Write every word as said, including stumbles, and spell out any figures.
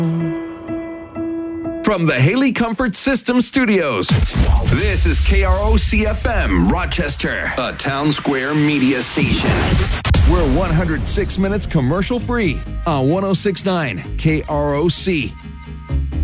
From the Haley Comfort System Studios, this is K R O C F M Rochester, a Town Square media station. We're one hundred six minutes commercial free on one oh six point nine K R O C.